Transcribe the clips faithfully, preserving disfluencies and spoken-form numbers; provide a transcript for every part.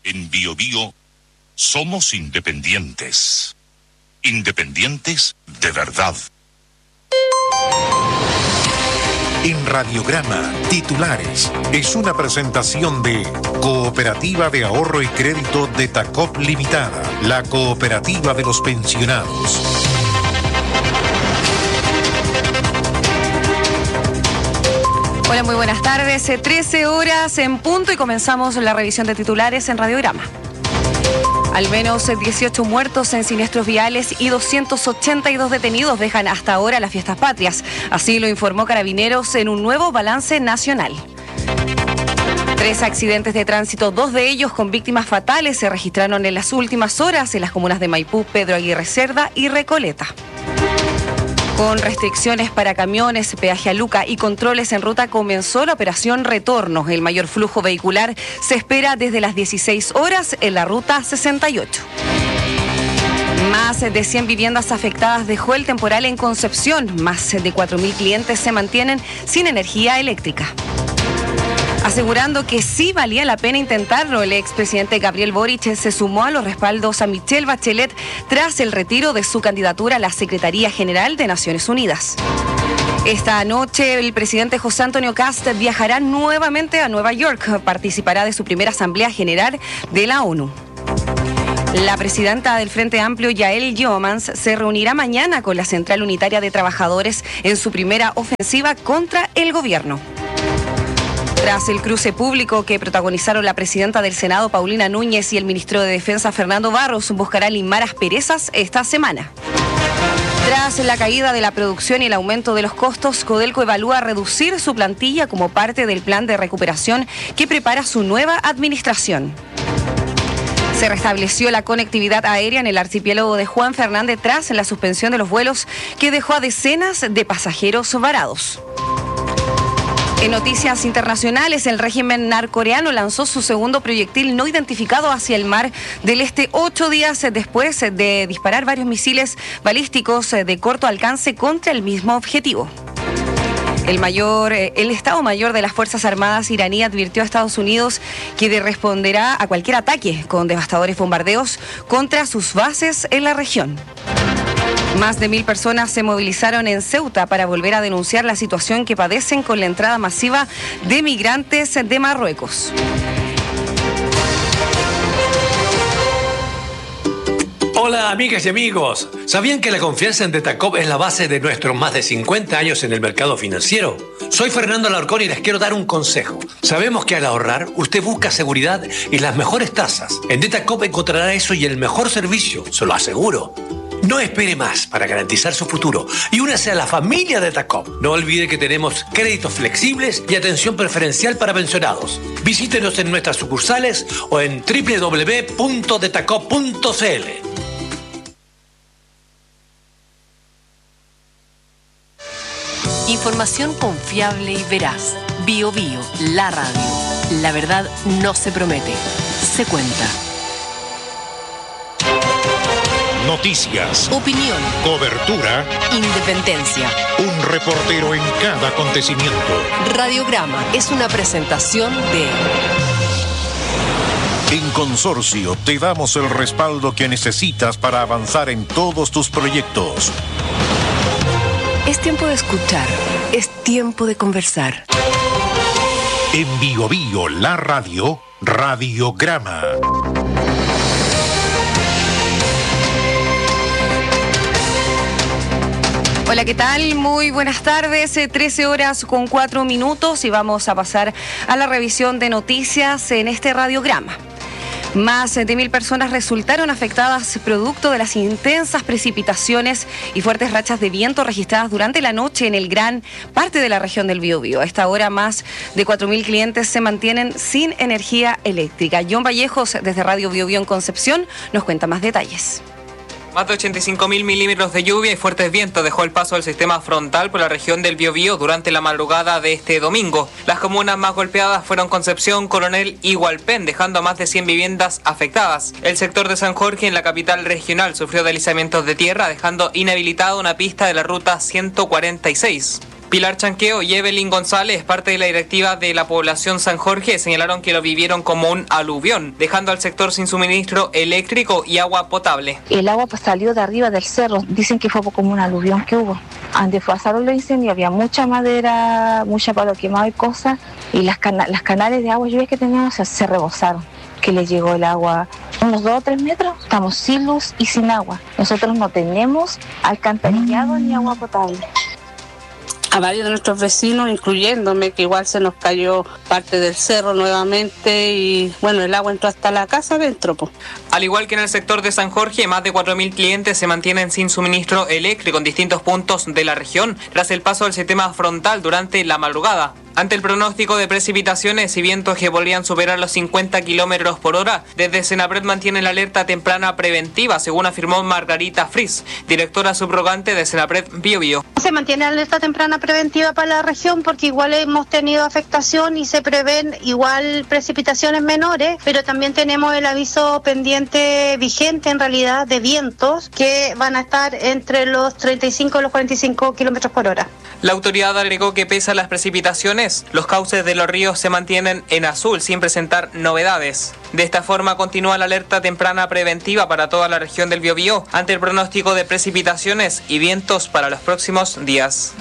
En Bio Bio somos independientes. Independientes de verdad. En Radiograma, titulares, es una presentación de Cooperativa de Ahorro y Crédito de Tacop Limitada, la cooperativa de los pensionados. Hola, muy buenas tardes. trece horas en punto y comenzamos la revisión de titulares en Radiograma. Al menos dieciocho muertos en siniestros viales y doscientos ochenta y dos detenidos dejan hasta ahora las fiestas patrias. Así lo informó Carabineros en un nuevo balance nacional. Tres accidentes de tránsito, dos de ellos con víctimas fatales, se registraron en las últimas horas en las comunas de Maipú, Pedro Aguirre Cerda y Recoleta. Con restricciones para camiones, peaje a Luca y controles en ruta, comenzó la operación Retorno. El mayor flujo vehicular se espera desde las dieciséis horas en la ruta sesenta y ocho. Más de cien viviendas afectadas dejó el temporal en Concepción. Más de cuatro mil clientes se mantienen sin energía eléctrica. Asegurando que sí valía la pena intentarlo, el expresidente Gabriel Boric se sumó a los respaldos a Michelle Bachelet tras el retiro de su candidatura a la Secretaría General de Naciones Unidas. Esta noche el presidente José Antonio Kast viajará nuevamente a Nueva York. Participará de su primera Asamblea General de la ONU. La presidenta del Frente Amplio, Yael Yeomans, se reunirá mañana con la Central Unitaria de Trabajadores en su primera ofensiva contra el gobierno. Tras el cruce público que protagonizaron la presidenta del Senado, Paulina Núñez, y el ministro de Defensa, Fernando Barros, buscará limar asperezas esta semana. Tras la caída de la producción y el aumento de los costos, Codelco evalúa reducir su plantilla como parte del plan de recuperación que prepara su nueva administración. Se restableció la conectividad aérea en el archipiélago de Juan Fernández tras la suspensión de los vuelos que dejó a decenas de pasajeros varados. En noticias internacionales, el régimen norcoreano lanzó su segundo proyectil no identificado hacia el mar del Este ocho días después de disparar varios misiles balísticos de corto alcance contra el mismo objetivo. El mayor, el Estado Mayor de las Fuerzas Armadas iraní advirtió a Estados Unidos que responderá a cualquier ataque con devastadores bombardeos contra sus bases en la región. Más de mil personas se movilizaron en Ceuta para volver a denunciar la situación que padecen con la entrada masiva de migrantes de Marruecos. Hola amigas y amigos, ¿sabían que la confianza en Detacop es la base de nuestros más de cincuenta años en el mercado financiero? Soy Fernando Alarcón y les quiero dar un consejo. Sabemos que al ahorrar usted busca seguridad y las mejores tasas. En Detacop encontrará eso y el mejor servicio, se lo aseguro. No espere más para garantizar su futuro y únase a la familia de Detacop. No olvide que tenemos créditos flexibles y atención preferencial para pensionados. Visítenos en nuestras sucursales o en doble u doble u doble u punto detacop punto c l. Información confiable y veraz. Bio Bio, la radio. La verdad no se promete, se cuenta. Noticias, opinión, cobertura, independencia. Un reportero en cada acontecimiento. Radiograma es una presentación de... En Consorcio te damos el respaldo que necesitas para avanzar en todos tus proyectos. Es tiempo de escuchar, es tiempo de conversar. En Bio Bio, la radio, Radiograma. Hola, ¿qué tal? Muy buenas tardes, trece horas con cuatro minutos y vamos a pasar a la revisión de noticias en este radiograma. Más de mil personas resultaron afectadas producto de las intensas precipitaciones y fuertes rachas de viento registradas durante la noche en el gran parte de la región del Biobío. A esta hora, más de cuatro mil clientes se mantienen sin energía eléctrica. John Vallejos, desde Radio Biobío en Concepción, nos cuenta más detalles. Más de ochenta y cinco mil milímetros de lluvia y fuertes vientos dejó el paso del sistema frontal por la región del Biobío durante la madrugada de este domingo. Las comunas más golpeadas fueron Concepción, Coronel y Hualpén, dejando a más de cien viviendas afectadas. El sector de San Jorge, en la capital regional, sufrió deslizamientos de tierra, dejando inhabilitada una pista de la ruta ciento cuarenta y seis. Pilar Chanqueo y Evelyn González, parte de la directiva de la población San Jorge, señalaron que lo vivieron como un aluvión, dejando al sector sin suministro eléctrico y agua potable. El agua pues salió de arriba del cerro, dicen que fue como un aluvión que hubo. Donde pasaron los incendios había mucha madera, mucha palo quemado y cosas, y las, cana las canales de agua lluvia que teníamos se, se rebosaron, que le llegó el agua unos dos o tres metros, estamos sin luz y sin agua. Nosotros no tenemos alcantarillado ni agua potable. A varios de nuestros vecinos, incluyéndome, que igual se nos cayó parte del cerro nuevamente y bueno, el agua entró hasta la casa adentro. Po. Al igual que en el sector de San Jorge, más de cuatro mil clientes se mantienen sin suministro eléctrico en distintos puntos de la región tras el paso del sistema frontal durante la madrugada. Ante el pronóstico de precipitaciones y vientos que podrían superar los cincuenta kilómetros por hora, desde Senapred mantienen la alerta temprana preventiva, según afirmó Margarita Fris, directora subrogante de Senapred Bio Bio. Se mantiene la alerta temprana preventiva para la región porque igual hemos tenido afectación y se prevén igual precipitaciones menores, pero también tenemos el aviso pendiente vigente en realidad de vientos que van a estar entre los treinta y cinco y los cuarenta y cinco kilómetros por hora. La autoridad agregó que pese a las precipitaciones, los cauces de los ríos se mantienen en azul sin presentar novedades. De esta forma continúa la alerta temprana preventiva para toda la región del Biobío ante el pronóstico de precipitaciones y vientos para los próximos días.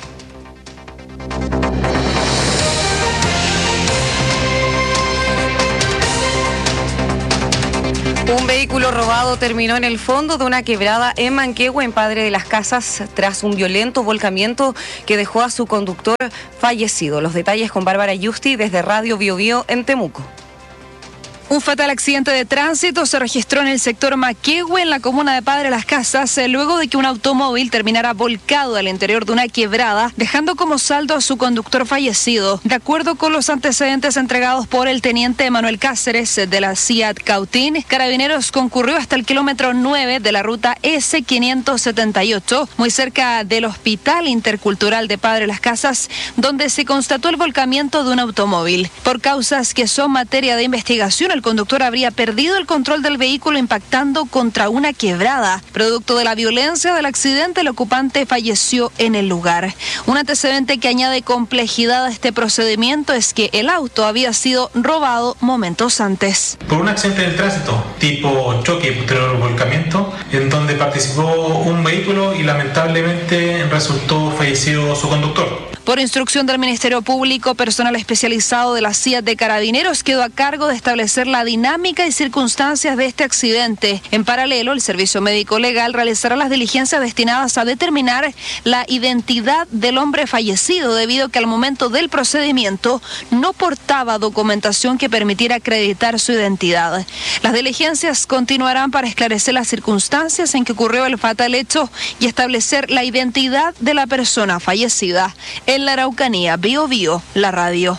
Un vehículo robado terminó en el fondo de una quebrada en Manquehue, en Padre de las Casas, tras un violento volcamiento que dejó a su conductor fallecido. Los detalles con Bárbara Yusti desde Radio Biobío en Temuco. Un fatal accidente de tránsito se registró en el sector Manquehue, en la comuna de Padre Las Casas, luego de que un automóvil terminara volcado al interior de una quebrada, dejando como saldo a su conductor fallecido. De acuerdo con los antecedentes entregados por el teniente Manuel Cáceres de la C I A T Cautín, Carabineros concurrió hasta el kilómetro nueve de la ruta S quinientos setenta y ocho, muy cerca del Hospital Intercultural de Padre Las Casas, donde se constató el volcamiento de un automóvil. Por causas que son materia de investigación, el El conductor habría perdido el control del vehículo impactando contra una quebrada. Producto de la violencia del accidente, el ocupante falleció en el lugar. Un antecedente que añade complejidad a este procedimiento es que el auto había sido robado momentos antes. Por un accidente de tránsito tipo choque y posterior volcamiento, en donde participó un vehículo y lamentablemente resultó fallecido su conductor. Por instrucción del Ministerio Público, personal especializado de la C I A T de Carabineros quedó a cargo de establecer la dinámica y circunstancias de este accidente. En paralelo, el Servicio Médico Legal realizará las diligencias destinadas a determinar la identidad del hombre fallecido, debido a que al momento del procedimiento no portaba documentación que permitiera acreditar su identidad. Las diligencias continuarán para esclarecer las circunstancias en que ocurrió el fatal hecho y establecer la identidad de la persona fallecida. En la Araucanía, Bio Bio, la radio.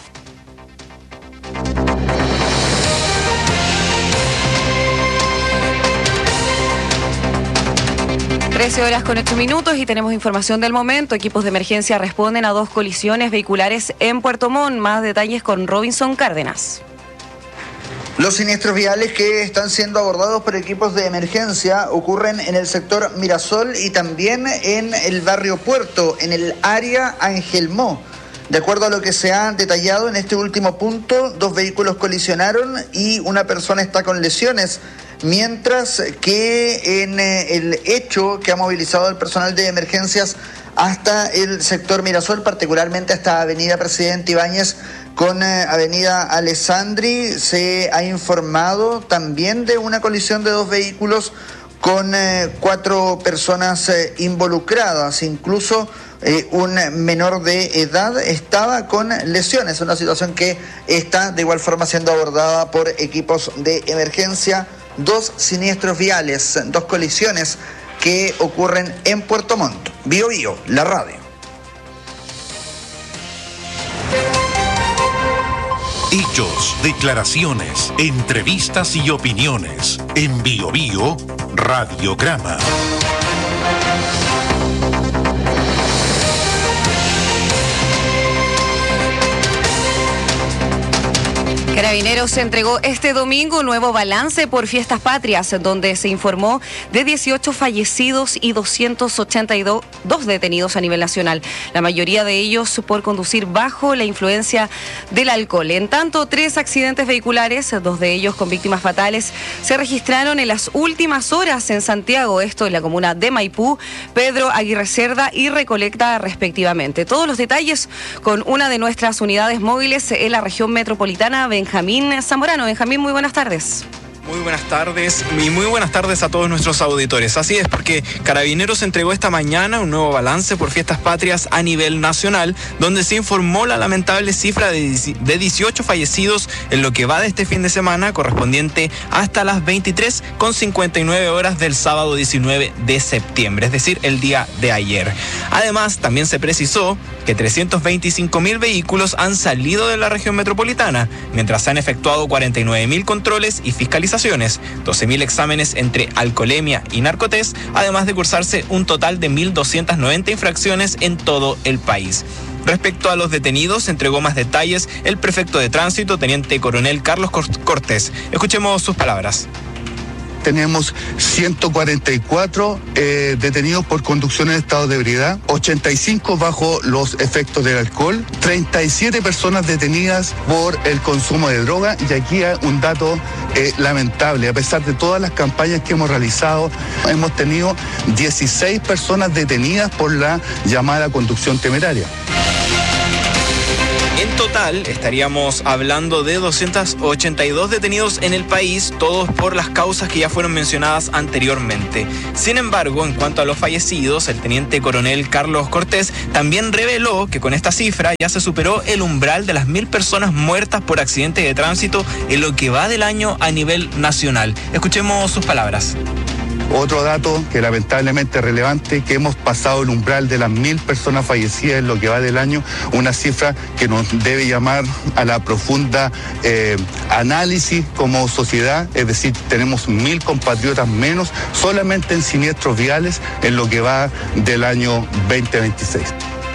trece horas con ocho minutos y tenemos información del momento. Equipos de emergencia responden a dos colisiones vehiculares en Puerto Montt. Más detalles con Robinson Cárdenas. Los siniestros viales que están siendo abordados por equipos de emergencia ocurren en el sector Mirasol y también en el barrio Puerto, en el área Angelmó. De acuerdo a lo que se ha detallado en este último punto, dos vehículos colisionaron y una persona está con lesiones, mientras que en el hecho que ha movilizado el personal de emergencias hasta el sector Mirasol, particularmente hasta Avenida Presidente Ibáñez con eh, Avenida Alessandri, se ha informado también de una colisión de dos vehículos con eh, cuatro personas eh, involucradas, incluso eh, un menor de edad estaba con lesiones, una situación que está de igual forma siendo abordada por equipos de emergencia. Dos siniestros viales, dos colisiones que ocurren en Puerto Montt. Bio Bio, la radio. Hechos, declaraciones, entrevistas y opiniones. En Bio Bio, Radiograma. Carabineros entregó este domingo un nuevo balance por Fiestas Patrias, donde se informó de dieciocho fallecidos y doscientos ochenta y dos detenidos a nivel nacional, la mayoría de ellos por conducir bajo la influencia del alcohol. En tanto, tres accidentes vehiculares, dos de ellos con víctimas fatales, se registraron en las últimas horas en Santiago, esto en la comuna de Maipú, Pedro Aguirre Cerda y Recoleta respectivamente. Todos los detalles con una de nuestras unidades móviles en la región metropolitana, Benjamín Zamorano. Benjamín, muy buenas tardes. Muy buenas tardes y muy buenas tardes a todos nuestros auditores. Así es, porque Carabineros entregó esta mañana un nuevo balance por Fiestas Patrias a nivel nacional, donde se informó la lamentable cifra de dieciocho fallecidos en lo que va de este fin de semana, correspondiente hasta las veintitrés con cincuenta y nueve horas del sábado diecinueve de septiembre, es decir, el día de ayer. Además, también se precisó que trescientos veinticinco mil vehículos han salido de la región metropolitana, mientras se han efectuado cuarenta y nueve mil controles y fiscalizaciones, doce mil exámenes entre alcoholemia y narcotest, además de cursarse un total de mil doscientas noventa infracciones en todo el país. Respecto a los detenidos, entregó más detalles el prefecto de tránsito, teniente coronel Carlos Cortés. Escuchemos sus palabras. Tenemos ciento cuarenta y cuatro eh, detenidos por conducción en estado de ebriedad, ochenta y cinco bajo los efectos del alcohol, treinta y siete personas detenidas por el consumo de droga, y aquí hay un dato eh, lamentable. A pesar de todas las campañas que hemos realizado, hemos tenido dieciséis personas detenidas por la llamada conducción temeraria. En total, estaríamos hablando de doscientos ochenta y dos detenidos en el país, todos por las causas que ya fueron mencionadas anteriormente. Sin embargo, en cuanto a los fallecidos, el teniente coronel Carlos Cortés también reveló que con esta cifra ya se superó el umbral de las mil personas muertas por accidentes de tránsito en lo que va del año a nivel nacional. Escuchemos sus palabras. Otro dato que lamentablemente es relevante, que hemos pasado el umbral de las mil personas fallecidas en lo que va del año, una cifra que nos debe llamar a la profunda eh, análisis como sociedad, es decir, tenemos mil compatriotas menos solamente en siniestros viales en lo que va del año veinte veintiséis.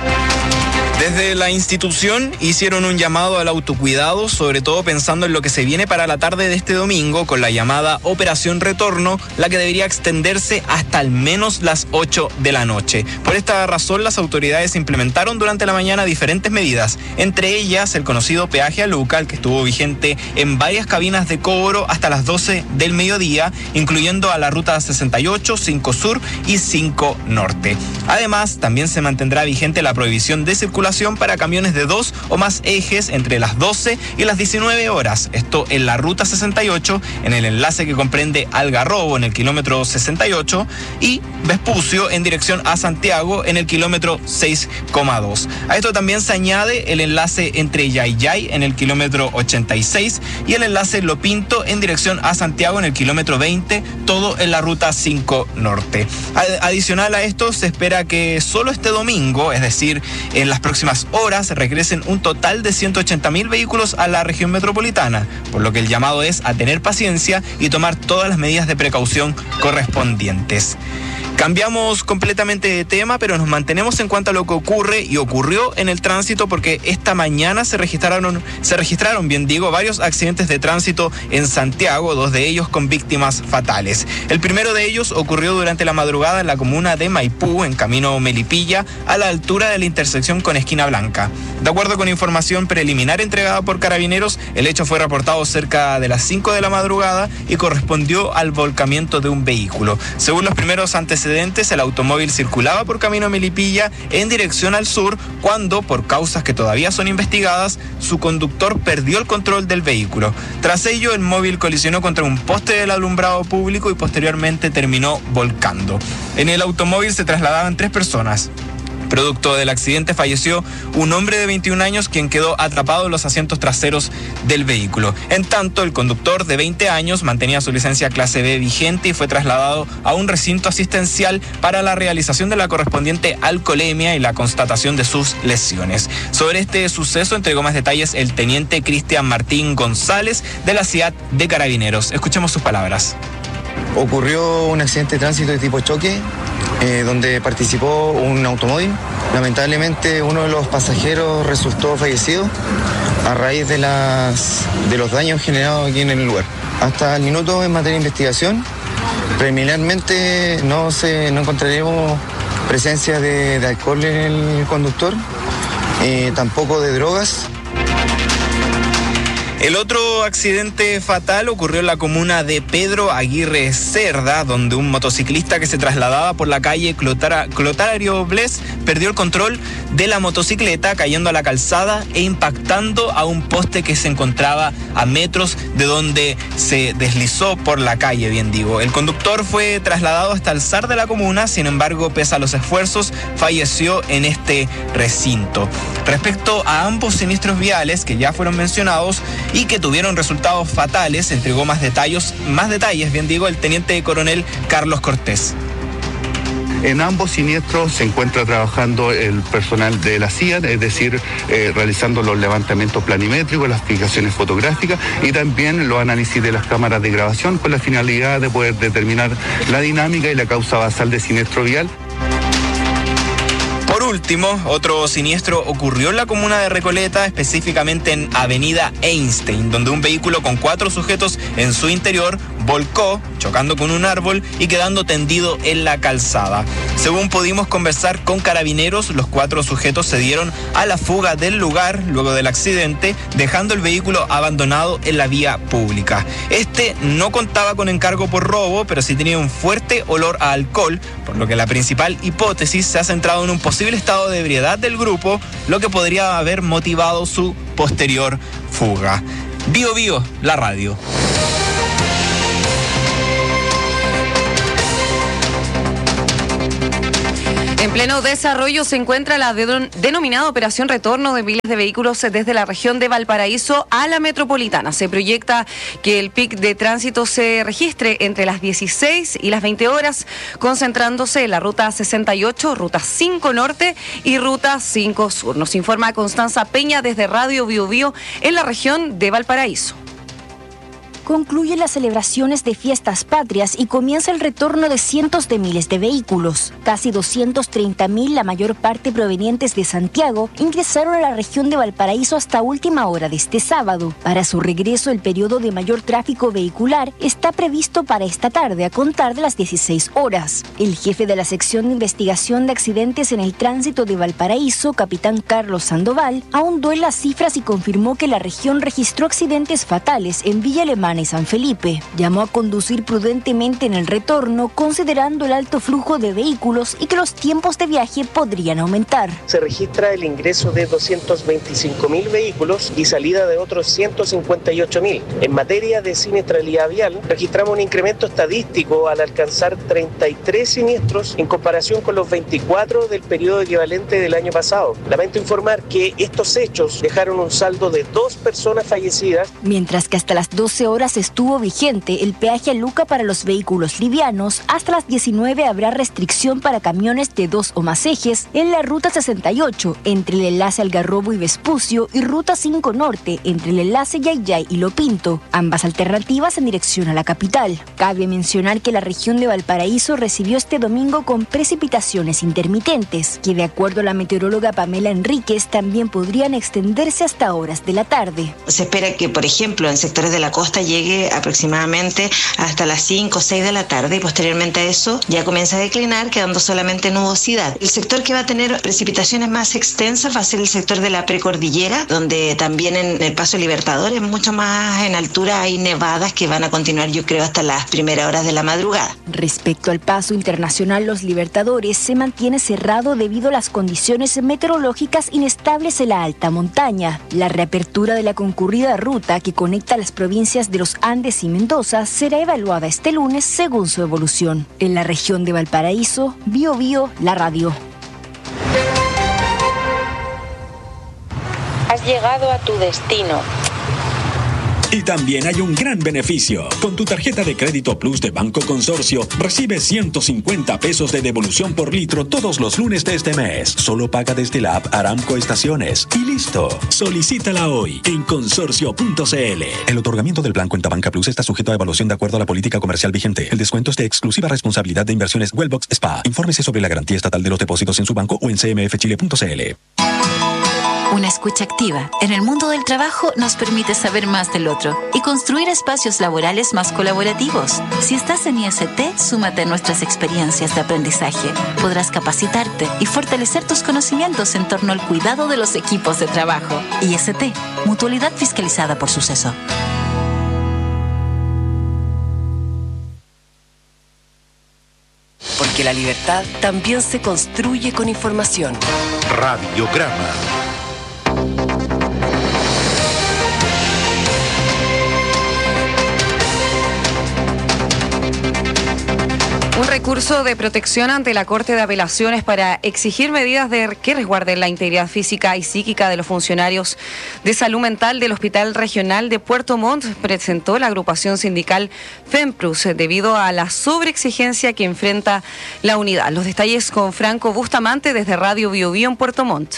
Desde la institución hicieron un llamado al autocuidado, sobre todo pensando en lo que se viene para la tarde de este domingo con la llamada Operación Retorno, la que debería extenderse hasta al menos las ocho de la noche. Por esta razón, las autoridades implementaron durante la mañana diferentes medidas, entre ellas el conocido peaje a Luca, que estuvo vigente en varias cabinas de cobro hasta las doce del mediodía, incluyendo a la ruta sesenta y ocho, cinco Sur y cinco Norte. Además, también se mantendrá vigente la prohibición de circulación para camiones de dos o más ejes entre las doce y las diecinueve horas. Esto en la ruta sesenta y ocho, en el enlace que comprende Algarrobo en el kilómetro sesenta y ocho y Vespucio en dirección a Santiago en el kilómetro seis coma dos. A esto también se añade el enlace entre Yayay en el kilómetro ochenta y seis y el enlace Lo Pinto en dirección a Santiago en el kilómetro veinte, todo en la ruta cinco Norte. Adicional a esto, se espera que solo este domingo, es decir, en las próximas horas, regresen un total de ciento ochenta mil vehículos a la región metropolitana, por lo que el llamado es a tener paciencia y tomar todas las medidas de precaución correspondientes. Cambiamos completamente de tema, pero nos mantenemos en cuanto a lo que ocurre y ocurrió en el tránsito, porque esta mañana se registraron, se registraron, bien digo, varios accidentes de tránsito en Santiago, dos de ellos con víctimas fatales. El primero de ellos ocurrió durante la madrugada en la comuna de Maipú, en camino Melipilla, a la altura de la intersección con Esquina Blanca. De acuerdo con información preliminar entregada por Carabineros, el hecho fue reportado cerca de las cinco de la madrugada y correspondió al volcamiento de un vehículo. Según los primeros antecedentes, el automóvil circulaba por camino Melipilla en dirección al sur cuando, por causas que todavía son investigadas, su conductor perdió el control del vehículo. Tras ello, el móvil colisionó contra un poste del alumbrado público y posteriormente terminó volcando. En el automóvil se trasladaban tres personas. Producto del accidente falleció un hombre de veintiún años, quien quedó atrapado en los asientos traseros del vehículo. En tanto, el conductor de veinte años mantenía su licencia clase B vigente y fue trasladado a un recinto asistencial para la realización de la correspondiente alcoholemia y la constatación de sus lesiones. Sobre este suceso entregó más detalles el teniente Cristian Martín González de la C I A T de Carabineros. Escuchemos sus palabras. Ocurrió un accidente de tránsito de tipo choque, eh, donde participó un automóvil. Lamentablemente, uno de los pasajeros resultó fallecido. a raíz de, las, de los daños generados aquí en el lugar. Hasta el minuto, en materia de investigación, preliminarmente no, se, no encontraremos presencia de, de alcohol en el conductor, eh, tampoco de drogas. El otro accidente fatal ocurrió en la comuna de Pedro Aguirre Cerda, donde un motociclista que se trasladaba por la calle Clotara, Clotario Bles perdió el control de la motocicleta, cayendo a la calzada e impactando a un poste que se encontraba a metros de donde se deslizó por la calle, bien digo. El conductor fue trasladado hasta el S A R de la comuna, sin embargo, pese a los esfuerzos, falleció en este recinto. Respecto a ambos siniestros viales que ya fueron mencionados y que tuvieron resultados fatales, entregó más detalles, más detalles, bien digo, el teniente coronel Carlos Cortés. En ambos siniestros se encuentra trabajando el personal de la C I A, es decir, eh, realizando los levantamientos planimétricos, las aplicaciones fotográficas y también los análisis de las cámaras de grabación con la finalidad de poder determinar la dinámica y la causa basal de siniestro vial. Por último, otro siniestro ocurrió en la comuna de Recoleta, específicamente en Avenida Einstein, donde un vehículo con cuatro sujetos en su interior volcó, chocando con un árbol y quedando tendido en la calzada. Según pudimos conversar con carabineros, los cuatro sujetos se dieron a la fuga del lugar luego del accidente, dejando el vehículo abandonado en la vía pública. Este no contaba con encargo por robo, pero sí tenía un fuerte olor a alcohol, por lo que la principal hipótesis se ha centrado en un posible estado de ebriedad del grupo, lo que podría haber motivado su posterior fuga. Bio Bio, la radio. En pleno desarrollo se encuentra la de- denominada Operación Retorno de miles de vehículos desde la región de Valparaíso a la metropolitana. Se proyecta que el pic de tránsito se registre entre las dieciséis y las veinte horas, concentrándose en la ruta sesenta y ocho, ruta cinco Norte y ruta cinco Sur. Nos informa Constanza Peña desde Radio Bio Bio en la región de Valparaíso. Concluyen las celebraciones de fiestas patrias y comienza el retorno de cientos de miles de vehículos. Casi doscientos treinta mil, la mayor parte provenientes de Santiago, ingresaron a la región de Valparaíso hasta última hora de este sábado. Para su regreso, el periodo de mayor tráfico vehicular está previsto para esta tarde, a contar de las dieciséis horas. El jefe de la sección de investigación de accidentes en el tránsito de Valparaíso, capitán Carlos Sandoval, ahondó en las cifras y confirmó que la región registró accidentes fatales en Villa Alemana y San Felipe. Llamó a conducir prudentemente en el retorno, considerando el alto flujo de vehículos y que los tiempos de viaje podrían aumentar. Se registra el ingreso de doscientos veinticinco mil vehículos y salida de otros ciento cincuenta y ocho mil. En materia de siniestralidad vial, registramos un incremento estadístico al alcanzar treinta y tres siniestros en comparación con los veinticuatro del periodo equivalente del año pasado. Lamento informar que estos hechos dejaron un saldo de dos personas fallecidas. Mientras que hasta las doce horas estuvo vigente el peaje a Luca para los vehículos livianos, hasta las diecinueve habrá restricción para camiones de dos o más ejes en la ruta sesenta y ocho, entre el enlace Algarrobo y Vespucio, y ruta cinco Norte, entre el enlace Yayay y Lo Pinto, ambas alternativas en dirección a la capital. Cabe mencionar que la región de Valparaíso recibió este domingo con precipitaciones intermitentes, que de acuerdo a la meteoróloga Pamela Enríquez también podrían extenderse hasta horas de la tarde. Se espera que, por ejemplo, en sectores de la costa llegue aproximadamente hasta las cinco o seis de la tarde y posteriormente a eso ya comienza a declinar, quedando solamente nubosidad. El sector que va a tener precipitaciones más extensas va a ser el sector de la precordillera, donde también en el Paso Libertadores, mucho más en altura, hay nevadas que van a continuar, yo creo, hasta las primeras horas de la madrugada. Respecto al Paso Internacional Los Libertadores, se mantiene cerrado debido a las condiciones meteorológicas inestables en la alta montaña. La reapertura de la concurrida ruta que conecta las provincias de los Andes y Mendoza será evaluada este lunes según su evolución. En la región de Valparaíso, Bio Bio, la radio. Has llegado a tu destino. Y también hay un gran beneficio. Con tu tarjeta de crédito Plus de Banco Consorcio, recibes ciento cincuenta pesos de devolución por litro todos los lunes de este mes. Solo paga desde la app Aramco Estaciones. Y listo. Solicítala hoy en consorcio punto c l. El otorgamiento del plan Cuenta Banca Plus está sujeto a evaluación de acuerdo a la política comercial vigente. El descuento es de exclusiva responsabilidad de Inversiones Wellbox S P A. Infórmese sobre la garantía estatal de los depósitos en su banco o en c m f chile punto c l. Una escucha activa en el mundo del trabajo nos permite saber más del otro y construir espacios laborales más colaborativos. Si estás en I S T, súmate a nuestras experiencias de aprendizaje. Podrás capacitarte y fortalecer tus conocimientos en torno al cuidado de los equipos de trabajo. I S T, Mutualidad Fiscalizada por Suceso. Porque la libertad también se construye con información. Radiograma. Un recurso de protección ante la Corte de Apelaciones para exigir medidas de que resguarden la integridad física y psíquica de los funcionarios de salud mental del Hospital Regional de Puerto Montt presentó la agrupación sindical FEMPRUS debido a la sobreexigencia que enfrenta la unidad. Los detalles con Franco Bustamante desde Radio Bio Bio en Puerto Montt.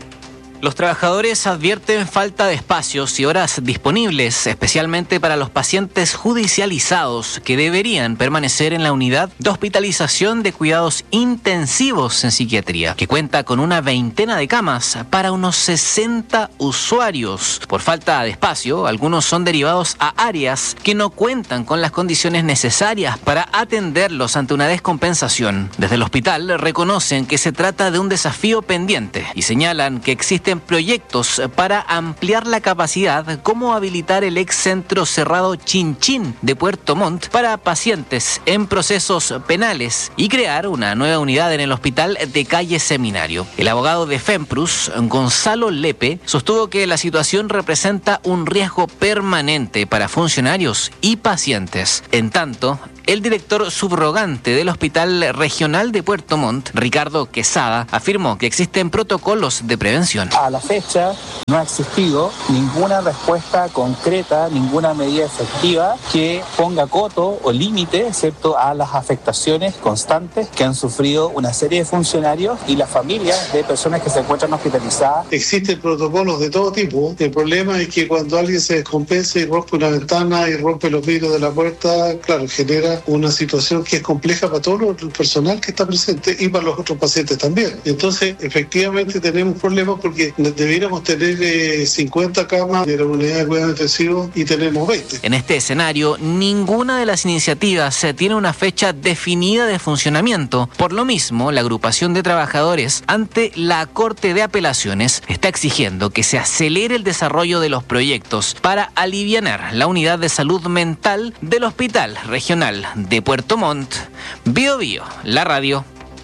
Los trabajadores advierten falta de espacios y horas disponibles, especialmente para los pacientes judicializados que deberían permanecer en la unidad de hospitalización de cuidados intensivos en psiquiatría, que cuenta con una veintena de camas para unos sesenta usuarios. Por falta de espacio, algunos son derivados a áreas que no cuentan con las condiciones necesarias para atenderlos ante una descompensación. Desde el hospital reconocen que se trata de un desafío pendiente y señalan que existe proyectos para ampliar la capacidad, como habilitar el ex centro cerrado Chinchín de Puerto Montt para pacientes en procesos penales y crear una nueva unidad en el hospital de calle Seminario. El abogado de FEMPRUS, Gonzalo Lepe, sostuvo que la situación representa un riesgo permanente para funcionarios y pacientes. En tanto, el director subrogante del Hospital Regional de Puerto Montt, Ricardo Quesada, afirmó que existen protocolos de prevención. A la fecha no ha existido ninguna respuesta concreta, ninguna medida efectiva que ponga coto o límite, excepto a las afectaciones constantes que han sufrido una serie de funcionarios y las familias de personas que se encuentran hospitalizadas. Existen protocolos de todo tipo. El problema es que cuando alguien se descompensa y rompe una ventana y rompe los vidrios de la puerta, claro, genera una situación que es compleja para todo el personal que está presente y para los otros pacientes también. Entonces, efectivamente tenemos problemas porque debiéramos tener eh, cincuenta camas de la unidad de cuidados intensivos y tenemos veinte. En este escenario, ninguna de las iniciativas tiene una fecha definida de funcionamiento. Por lo mismo, la agrupación de trabajadores ante la Corte de Apelaciones está exigiendo que se acelere el desarrollo de los proyectos para alivianar la unidad de salud mental del Hospital Regional de Puerto Montt. Bio Bio, la radio.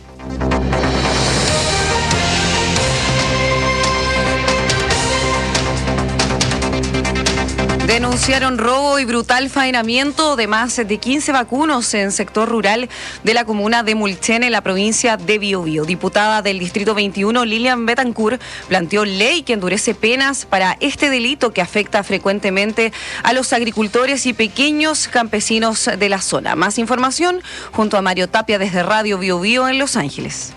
Denunciaron robo y brutal faenamiento de más de quince vacunos en sector rural de la comuna de Mulchen, en la provincia de Biobío. Diputada del Distrito veintiuno, Lilian Betancourt, planteó ley que endurece penas para este delito que afecta frecuentemente a los agricultores y pequeños campesinos de la zona. Más información junto a Mario Tapia desde Radio Biobío en Los Ángeles.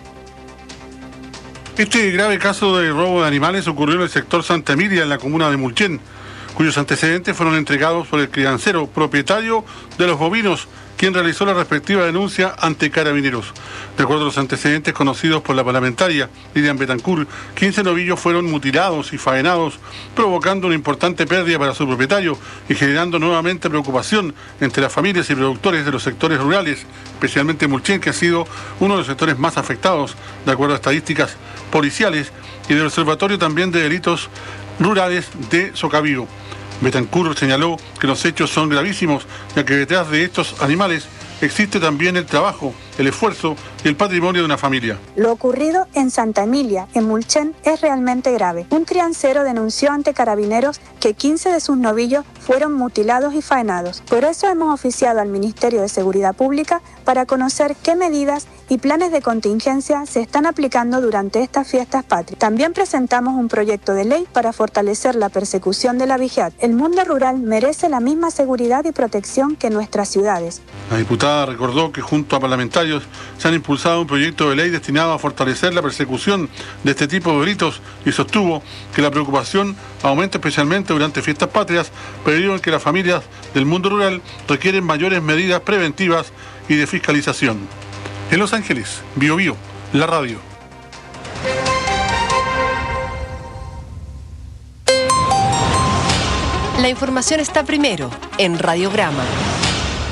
Este grave caso de robo de animales ocurrió en el sector Santa Emilia, en la comuna de Mulchen, cuyos antecedentes fueron entregados por el criancero propietario de los bovinos, quien realizó la respectiva denuncia ante Carabineros. De acuerdo a los antecedentes conocidos por la parlamentaria Lilian Betancourt, quince novillos fueron mutilados y faenados, provocando una importante pérdida para su propietario y generando nuevamente preocupación entre las familias y productores de los sectores rurales, especialmente Mulchen, que ha sido uno de los sectores más afectados, de acuerdo a estadísticas policiales y del Observatorio también de Delitos Rurales de Socavío. Betancourt señaló que los hechos son gravísimos, ya que detrás de estos animales existe también el trabajo, el esfuerzo y el patrimonio de una familia. Lo ocurrido en Santa Emilia, en Mulchen, es realmente grave. Un criancero denunció ante Carabineros que quince de sus novillos fueron mutilados y faenados. Por eso hemos oficiado al Ministerio de Seguridad Pública para conocer qué medidas y planes de contingencia se están aplicando durante estas fiestas patrias. También presentamos un proyecto de ley para fortalecer la persecución de la vejez. El mundo rural merece la misma seguridad y protección que nuestras ciudades. La diputada recordó que junto a parlamentarios se han impulsado un proyecto de ley destinado a fortalecer la persecución de este tipo de delitos y sostuvo que la preocupación aumenta especialmente durante fiestas patrias, debido a que las familias del mundo rural requieren mayores medidas preventivas y de fiscalización. En Los Ángeles, Bio Bio, la radio. La información está primero en Radiograma.